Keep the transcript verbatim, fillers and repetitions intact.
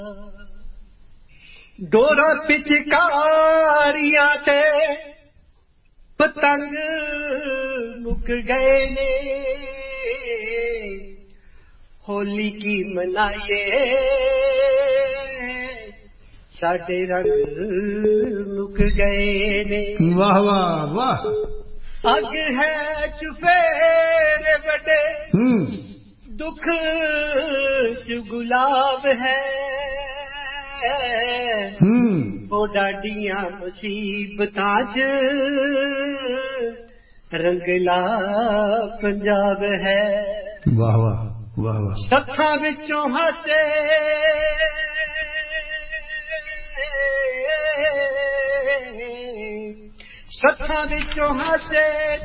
ਡੋਰਾ ਪਿਚਕਾਰੀਆਂ ਤੇ ਪਤੰਗ ਮੁੱਕ ਗਏ ਨੇ ਹੋਲੀ ਕੀ ਮਨਾਈਏ ਸਾਡੇ ਰੰਗ ਮੁੱਕ ਗਏ ਨੇ। ਵਾਹ ਵਾਹ ਵਾਹ। ਅੱਗ ਹੈ ਚੁਫੇਰੇ ਵੱਡੇ ਦੁੱਖ ਚ ਗੁਲਾਬ ਹੈ ਉਹ ਡਾਡੀਆਂ ਮੁਸੀਬਤਾਂ ਚ ਰੰਗਲਾ ਪੰਜਾਬ ਹੈ। ਵਾਹ ਵਾਹ ਵਾਹ ਵਾਹ। ਸੱਥਾਂ ਵਿੱਚੋਂ ਹਾਸੇ ਸੱਥਾਂ ਵਿੱਚੋਂ ਹਾਸੇ